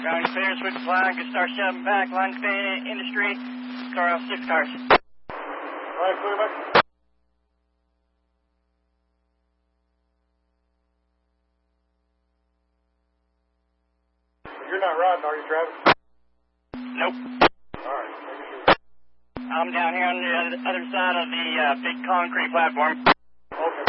Ground clear, switch flag, good start 7 back, line span, industry, car off 6 cars. Alright, clear back. You're not riding, are you, Travis? Nope. Alright, making sure. I'm down here on the other side of the big concrete platform. Okay.